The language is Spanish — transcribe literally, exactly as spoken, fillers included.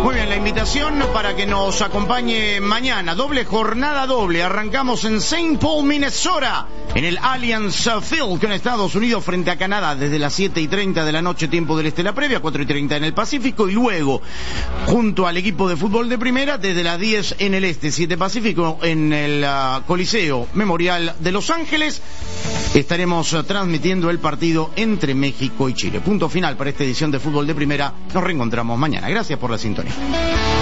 Muy bien, la invitación para que nos acompañe mañana, doble jornada doble. Arrancamos en Saint Paul, Minnesota, en el Allianz Field con Estados Unidos frente a Canadá desde las siete y treinta de la noche, tiempo del este, la previa, cuatro y treinta en el Pacífico, y luego junto al equipo de fútbol de primera desde las diez en el este, siete Pacífico, en el uh, Coliseo Memorial de Los Ángeles. Estaremos uh, transmitiendo el partido entre México y Chile. Punto final para esta edición de Fútbol de Primera. Nos reencontramos mañana. Gracias por la sintonía.